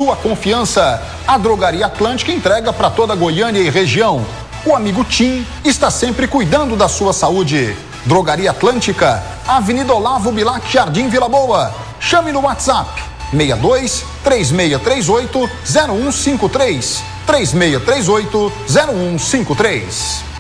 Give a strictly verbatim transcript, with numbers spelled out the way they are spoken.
sua confiança. A Drogaria Atlântica entrega para toda Goiânia e região. O amigo Tim está sempre cuidando da sua saúde. Drogaria Atlântica, Avenida Olavo Bilac, Jardim Vila Boa. Chame no WhatsApp seis dois, três seis três oito, zero um cinco três, três seis três oito, zero um cinco três.